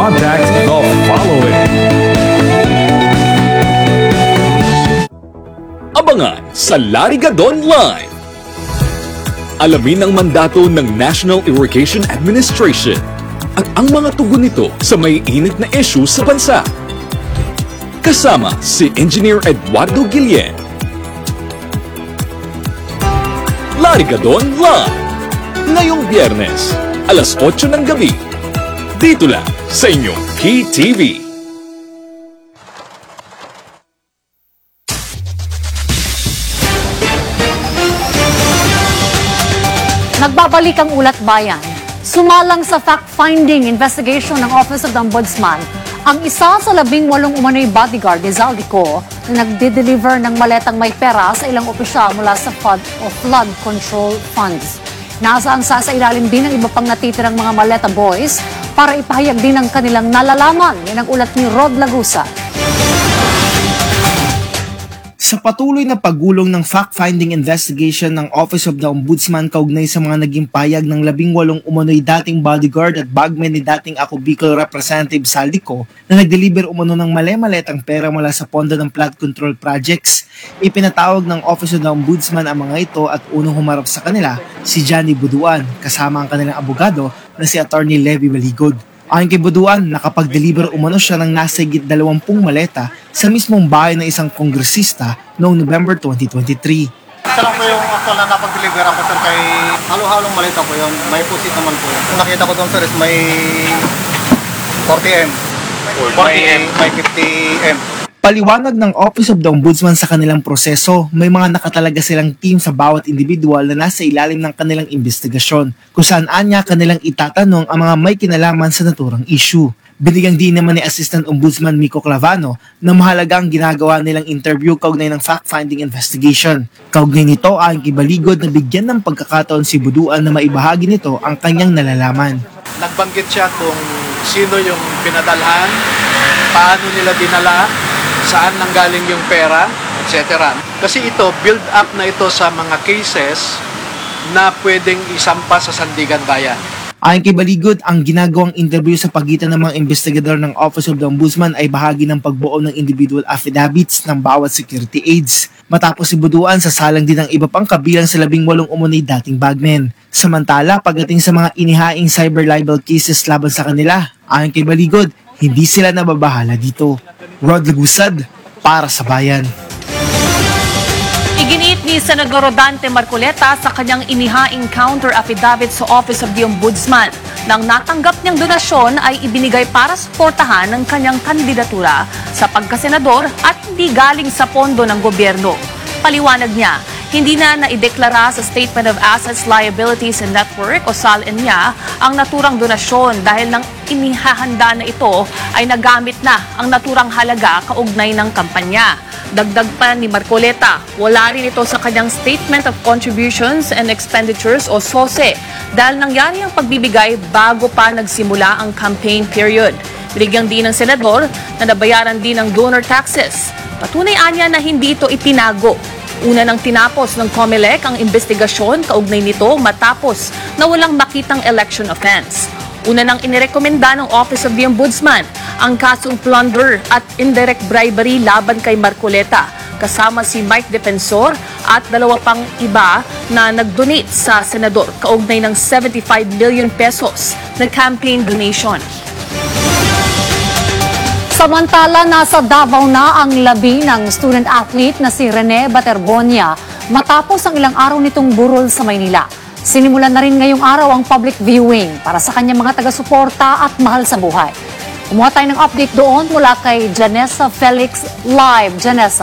contact the following. Abangan sa Larigadon Live. Alamin ang mandato ng National Irrigation Administration at ang mga tugon nito sa may init na issue sa bansa. Kasama si Engineer Eduardo Guillen. Larigadon Live. Ngayong Biyernes, alas 8 ng gabi. Dito lang sa inyong PTV. Nagbabalik ang Ulat Bayan. Sumalang sa fact-finding investigation ng Office of the Ombudsman ang isa sa 18 umano'y bodyguard ni Zaldico na nagde-deliver ng maletang may pera sa ilang opisyal mula sa flood control funds. Nasaan sa ilalim din ng iba pang natitirang mga maleta boys para ipahayag din ang kanilang nalalaman. Yan ang ulat ni Rod Lagusa. Sa patuloy na paggulong ng fact-finding investigation ng Office of the Ombudsman kaugnay sa mga naging payag ng 18 umano'y dating bodyguard at bagman ni dating Ako Bicol Representative Zaldico na nag-deliver umano ng male-maletang pera mula sa pondo ng flood control projects, ipinatawag ng Office of the Ombudsman ang mga ito at unang humarap sa kanila si Johnny Buduan kasama ang kanilang abogado na si Attorney Levy Baligod. Ayon kay Buduan, nakapag-deliver umano siya ng nasa higit 20 maleta sa mismong bahay ng isang kongresista noong November 2023. Isa lang po yung actual na napag-deliver ako sir kay halo-halong maleta po yun. May pusit naman po yun. Nakita ko doon sir is may 40M. May 50M. Paliwanag ng Office of the Ombudsman sa kanilang proseso, may mga nakatalaga silang team sa bawat individual na nasa ilalim ng kanilang investigasyon, kung saan anya kanilang itatanong ang mga may kinalaman sa naturang issue. Binigyang din naman ni Assistant Ombudsman Miko Clavano na mahalaga ang ginagawa nilang interview kaugnay ng fact-finding investigation. Kaugnay nito ayon kay Baligod na bigyan ng pagkakataon si Buduan na maibahagi nito ang kanyang nalalaman. Nagbanggit siya kung sino yung pinadalhan, paano nila dinala, saan nanggaling yung pera, etc. Kasi ito, build up na ito sa mga cases na pwedeng isampa sa Sandigan Bayan. Ayon kay Baligod, ang ginagawang interview sa pagitan ng mga investigador ng Office of the Ombudsman ay bahagi ng pagbuo ng individual affidavits ng bawat security aides. Matapos si Buduan, sasalang din ang iba pang kabilang sa 18 umunay dating bagmen. Samantala, pagdating sa mga inihaing cyber libel cases laban sa kanila, ayon kay Baligod, hindi sila nababahala dito. Rod Lagusad, para sa Bayan. Iginiit ni Senador Rodante Marcoleta sa kanyang inihaing counter affidavit sa Office of the Ombudsman. Nang natanggap niyang donasyon ay ibinigay para suportahan ng kanyang kandidatura sa pagkasenador at hindi galing sa pondo ng gobyerno. Paliwanag niya, hindi na naideklara sa Statement of Assets, Liabilities and Network o SALN-nya ang naturang donasyon dahil nang inihahanda na ito ay nagamit na ang naturang halaga kaugnay ng kampanya. Dagdag pa ni Marcoleta, wala rin ito sa kanyang Statement of Contributions and Expenditures o SOSE dahil nangyari ang pagbibigay bago pa nagsimula ang campaign period. Binigyang din ng senador na nabayaran din ng donor taxes. Patunay anya na hindi ito itinago. Una nang tinapos ng COMELEC ang investigasyon kaugnay nito matapos na walang makitang election offense. Una nang inirekomenda ng Office of the Ombudsman ang kasong plunder at indirect bribery laban kay Marcoleta kasama si Mike Defensor at 2 pang iba na nag-donate sa senador kaugnay ng 75 million pesos na campaign donation. Samantala, nasa Davao na ang labi ng student athlete na si Rene Baterbonia matapos ang ilang araw nitong burol sa Maynila. Sinimulan na rin ngayong araw ang public viewing para sa kanyang mga taga-suporta at mahal sa buhay. Kumuha tayo ng update doon mula kay Janessa Felix Live. Janessa.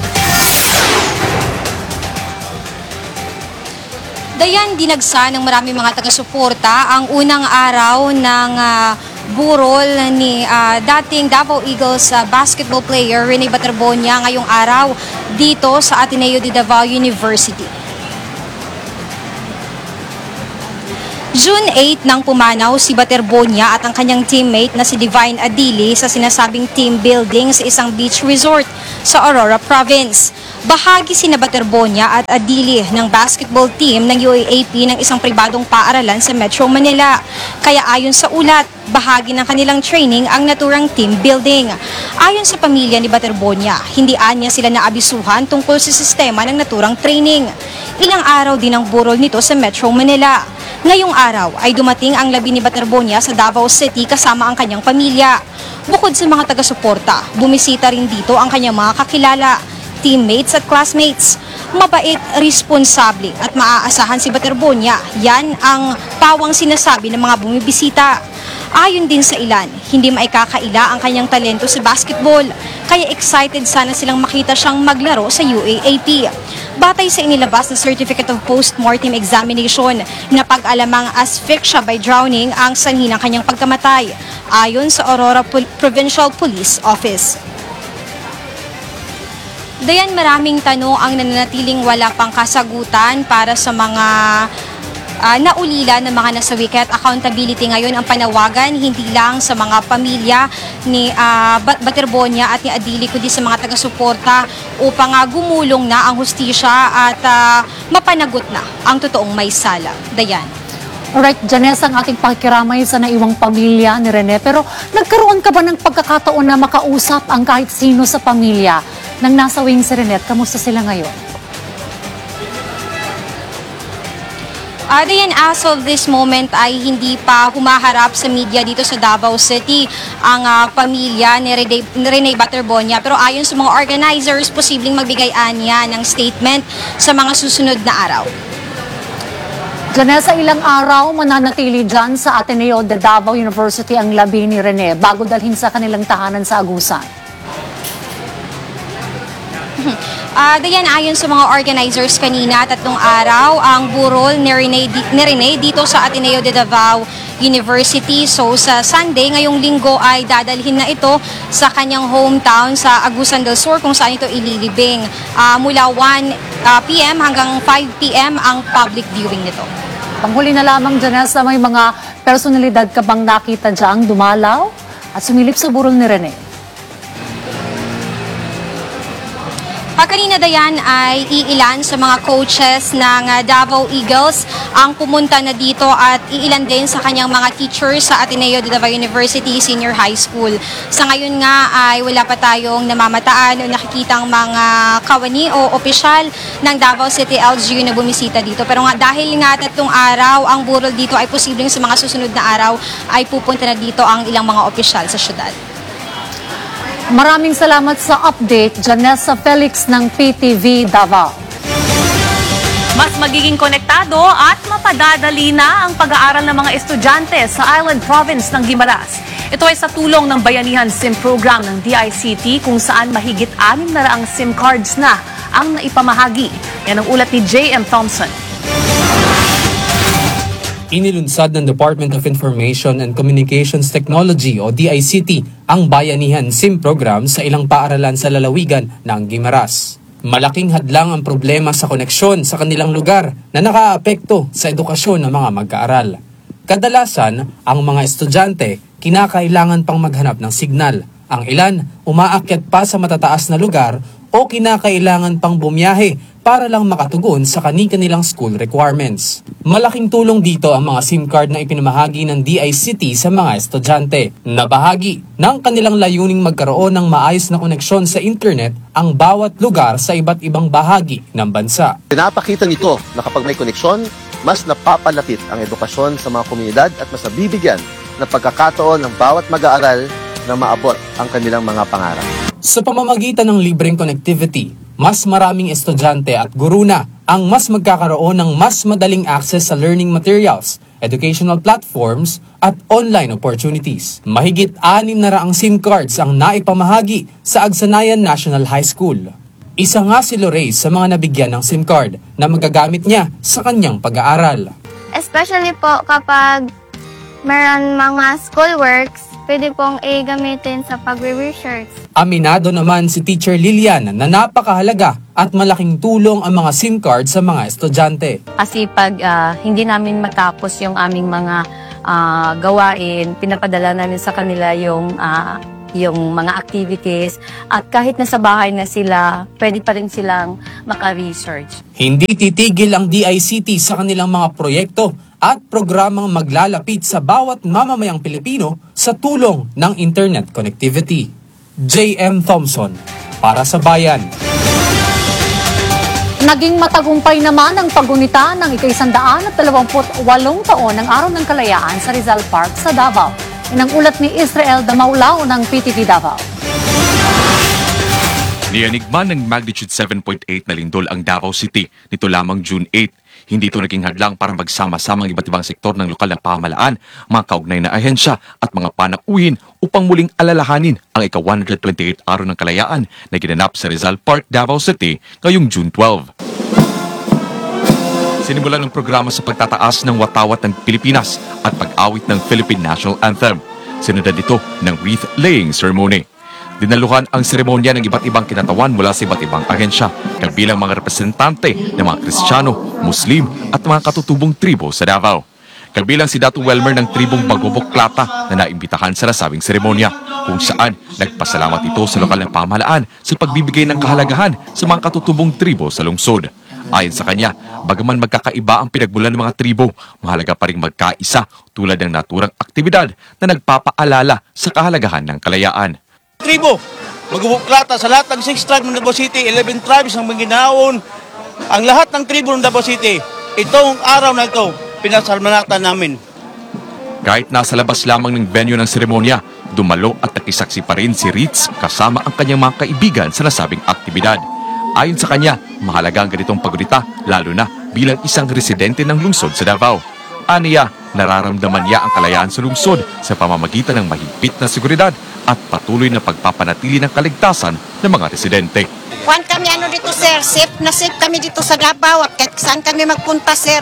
Dayan, dinagsa ng maraming mga taga-suporta ang unang araw ng burol ni dating Davao Eagles basketball player Rene Baterbonia ngayong araw dito sa Ateneo de Davao University. June 8 nang pumanaw si Baterbonia at ang kanyang teammate na si Divine Adili sa sinasabing team building sa isang beach resort sa Aurora Province. Bahagi sina Baterbonia at Adili ng basketball team ng UAAP ng isang pribadong paaralan sa Metro Manila. Kaya ayon sa ulat, bahagi ng kanilang training ang naturang team building. Ayon sa pamilya ni Baterbonia, hindi anya sila naabisuhan tungkol sa sistema ng naturang training. Ilang araw din ang burol nito sa Metro Manila. Ngayong araw ay dumating ang labi ni Baterbonia sa Davao City kasama ang kanyang pamilya. Bukod sa mga taga-suporta, bumisita rin dito ang kanyang mga kakilala, teammates at classmates. Mabait, responsable at maaasahan si Baterbonia. Yan ang pawang sinasabi ng mga bumibisita. Ayon din sa ilan, hindi maikakaila ang kanyang talento sa basketball, kaya excited sana silang makita siyang maglaro sa UAAP. Batay sa inilabas na Certificate of Post-Mortem Examination na pag-alamang asphyxia by drowning ang sanhi ng kanyang pagkamatay, ayon sa Aurora Provincial Police Office. Dayan, maraming tanong ang nananatiling wala pang kasagutan para sa mga naulila ng mga nasawi. Kaya't accountability ngayon ang panawagan hindi lang sa mga pamilya ni Baterbonia at ni Adili kundi sa mga taga-suporta upang gumulong na ang hustisya at mapanagot na ang totoong may sala. Dayan. Alright, Janessa, ang ating pakikiramay sa naiwang pamilya ni Rene. Pero nagkaroon ka ba ng pagkakataon na makausap ang kahit sino sa pamilya nang nasawing si Rene? Kamusta sila ngayon? Dayan, as of this moment ay hindi pa humaharap sa media dito sa Davao City ang pamilya ni Rene Baterbonia. Pero ayon sa mga organizers, posibleng magbigay-anya ng statement sa mga susunod na araw. Janessa, ilang araw mananatili dyan sa Ateneo de Davao University ang labi ni Rene bago dalhin sa kanilang tahanan sa Agusan? Dayan, ayon sa mga organizers kanina, 3 araw ang burol ni Rene dito sa Ateneo de Davao University. So sa Sunday, ngayong linggo ay dadalhin na ito sa kanyang hometown sa Agusan del Sur kung saan ito ililibing. Mula 1 p.m. hanggang 5 p.m. ang public viewing nito. Panghuli na lamang, Janessa, may mga personalidad ka bang nakita dyan dumalaw at sumilip sa burol ni Rene? Kanina, Dayan, ay iilan sa mga coaches ng Davao Eagles ang pumunta na dito at iilan din sa kanyang mga teachers sa Ateneo de Davao University Senior High School. Sa ngayon nga ay wala pa tayong namamataan o nakikitang mga kawani o opisyal ng Davao City LGU na bumisita dito. Pero nga dahil nga 3 araw ang burol dito ay posibleng sa mga susunod na araw ay pupunta na dito ang ilang mga opisyal sa syudad. Maraming salamat sa update, Janessa Felix ng PTV Davao. Mas magiging konektado at mapadadali na ang pag-aaral ng mga estudyante sa Island Province ng Guimaras. Ito ay sa tulong ng Bayanihan SIM program ng DICT kung saan mahigit 600 SIM cards na ang naipamahagi. Yan ang ulat ni J.M. Thompson. Inilunsad ng Department of Information and Communications Technology o DICT ang Bayanihan SIM program sa ilang paaralan sa lalawigan ng Guimaras. Malaking hadlang ang problema sa koneksyon sa kanilang lugar na nakaapekto sa edukasyon ng mga mag-aaral. Kadalasan, ang mga estudyante kinakailangan pang maghanap ng signal. Ang ilan, umaakyat pa sa matataas na lugar o kinakailangan pang bumiyahe para lang makatugon sa kani-kanilang school requirements. Malaking tulong dito ang mga SIM card na ipinamahagi ng DICT sa mga estudyante na bahagi ng kanilang layuning magkaroon ng maayos na koneksyon sa internet ang bawat lugar sa iba't ibang bahagi ng bansa. Pinapakita nito na kapag may koneksyon, mas napapalapit ang edukasyon sa mga komunidad at mas nabibigyan ng pagkakataon ng bawat mag-aaral na maabot ang kanilang mga pangarap. Sa pamamagitan ng libreng connectivity, mas maraming estudyante at guro na ang mas magkakaroon ng mas madaling access sa learning materials, educational platforms at online opportunities. Mahigit 600 SIM cards ang naipamahagi sa Agsanayan National High School. Isa nga si Lorraine sa mga nabigyan ng SIM card na magagamit niya sa kanyang pag-aaral. Especially po kapag meron mga schoolworks pwede pong gamitin sa pag-research. Aminado naman si Teacher Lilian na napakahalaga at malaking tulong ang mga SIM card sa mga estudyante. Kasi pag hindi namin matapos yung aming mga gawain, pinapadala namin sa kanila yung mga activities at kahit nasa bahay na sila, pwede pa rin silang maka-research. Hindi titigil ang DICT sa kanilang mga proyekto at programang maglalapit sa bawat mamamayang Pilipino sa tulong ng internet connectivity. J.M. Thompson, para sa Bayan. Naging matagumpay naman ang paggunita ng ika-128 taon ng Araw ng Kalayaan sa Rizal Park sa Davao. Inang ulat ni Israel Damaulao ng PTV Davao. Niyanigman ng magnitude 7.8 na lindol ang Davao City nito lamang June 8. Hindi ito naging hadlang para magsama-sama ang iba't ibang sektor ng lokal na pamahalaan, mga kaugnay na ahensya at mga panauhin upang muling alalahanin ang ika-128 Araw ng Kalayaan na ginanap sa Rizal Park, Davao City ngayong June 12. Sinimulan ng programa sa pagtataas ng watawat ng Pilipinas at pag-awit ng Philippine National Anthem. Sinundan ito ng wreath-laying ceremony. Dinaluhan ang seremonya ng iba't ibang kinatawan mula sa iba't ibang ahensya, kabilang mga representante ng mga Kristiyano, Muslim at mga katutubong tribo sa Davao. Kabilang si Datu Welmer ng tribong Bagoboklata na naimbitahan sa nasabing seremonya, kung saan nagpasalamat ito sa lokal na pamahalaan sa pagbibigay ng kahalagahan sa mga katutubong tribo sa lungsod. Ayon sa kanya, bagaman magkakaiba ang pinagmulan ng mga tribo, mahalaga pa rin magkaisa tulad ng naturang aktibidad na nagpapaalala sa kahalagahan ng kalayaan. Tribo, magbubuklata sa lahat ng 6 tribes ng Davao City, 11 tribes ng Maguinhaon, ang lahat ng tribo ng Davao City. Itong araw na ito, pinasalamatan namin. Kahit nasa labas lamang ng venue ng seremonya, dumalo at nakisaksi pa rin si Ritz kasama ang kanyang mga kaibigan sa nasabing aktibidad. Ayon sa kanya, mahalaga ang ganitong paggunita, lalo na bilang isang residente ng lungsod sa Davao. Aniya, nararamdaman niya ang kalayaan sa lungsod sa pamamagitan ng mahigpit na seguridad at patuloy na pagpapanatili ng kaligtasan ng mga residente. Juan kami dito sir, safe kami dito sa Davao at kahit saan kami magpunta sir.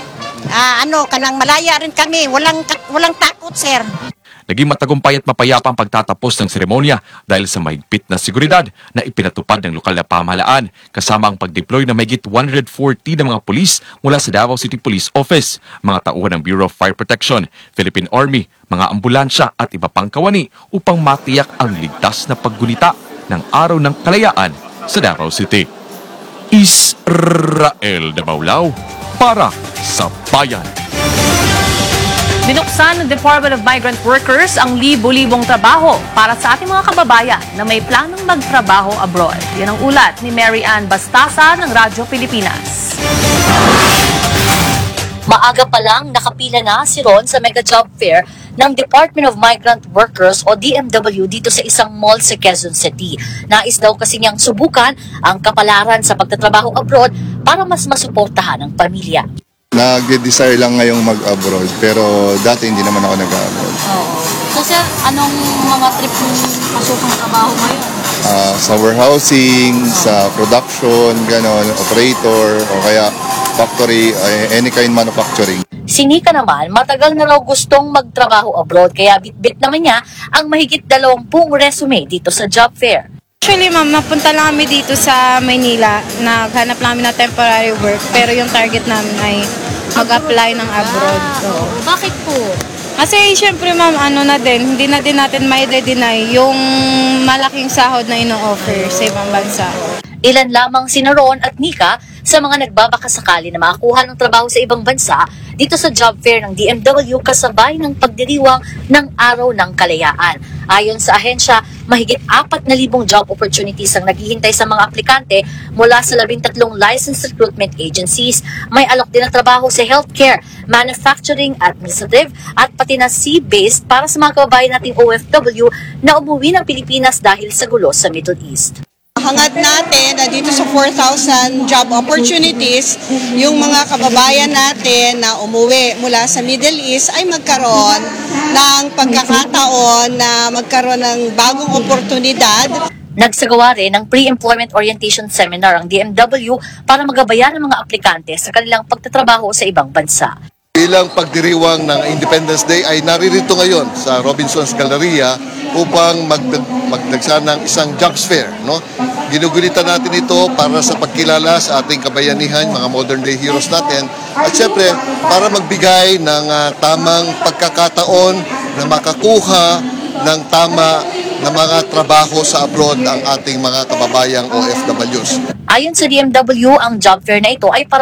Kanang malaya rin kami, walang takot sir. Naging matagumpay at mapayapa ang pagtatapos ng seremonya dahil sa mahigpit na seguridad na ipinatupad ng lokal na pamahalaan kasama ang pag-deploy na mahigit 140 ng mga pulis mula sa Davao City Police Office, mga tauhan ng Bureau of Fire Protection, Philippine Army, mga ambulansya at iba pang kawani upang matiyak ang ligtas na paggunita ng Araw ng Kalayaan sa Davao City. Israel Damaulao para sa Bayan. Binuksan ng Department of Migrant Workers ang libo-libong trabaho para sa ating mga kababayan na may planong magtrabaho abroad. Yan ang ulat ni Mary Ann Bastasa ng Radyo Pilipinas. Maaga pa lang nakapila na si Ron sa Mega Job Fair ng Department of Migrant Workers o DMW dito sa isang mall sa Quezon City. Nais daw kasi niyang subukan ang kapalaran sa pagtatrabaho abroad para mas masuportahan ang pamilya. Nag-desire lang ngayong mag-abroad, pero dati hindi naman ako nag-abroad. Oo. So sir, anong mga trip mong pasukang trabaho ngayon? Sa warehousing, sa production, ganon, operator, o kaya factory, any kind manufacturing. Si Nika naman, matagal na raw gustong magtrabaho abroad, kaya bit-bit naman niya ang mahigit 20 resume dito sa job fair. Actually, ma'am, napunta lang kami dito sa Maynila. Naghanap namin ng temporary work, pero yung target namin ay mag-apply ng abroad. So, bakit po? Kasi syempre, ma'am, hindi na din natin may deny yung malaking sahod na ino-offer sa ibang bansa. Ilan lamang sina Ron at Nika sa mga nagbabakasakali na makakuha ng trabaho sa ibang bansa dito sa job fair ng DMW kasabay ng pagdiriwang ng Araw ng Kalayaan. Ayon sa ahensya, mahigit 4,000 job opportunities ang naghihintay sa mga aplikante mula sa 13 licensed recruitment agencies. May alok din na trabaho sa healthcare, manufacturing, administrative at pati na sea-based para sa mga kababayan nating OFW na umuwi ng Pilipinas dahil sa gulo sa Middle East. Hangad natin na dito sa 4,000 job opportunities, yung mga kababayan natin na umuwi mula sa Middle East ay magkaroon ng pagkakataon na magkaroon ng bagong oportunidad. Nagsagawa rin ng pre-employment orientation seminar ang DMW para magabayan ang mga aplikante sa kanilang pagtatrabaho sa ibang bansa. Bilang pagdiriwang ng Independence Day ay naririto ngayon sa Robinson's Galleria upang magdagsa ng isang jobs fair. No? Ginugulitan natin ito para sa pagkilala sa ating kabayanihan, mga modern day heroes natin. At syempre, para magbigay ng tamang pagkakataon na makakuha ng tama na mga trabaho sa abroad ang ating mga kababayang OFWs. Ayon sa DMW, ang job fair na ito ay para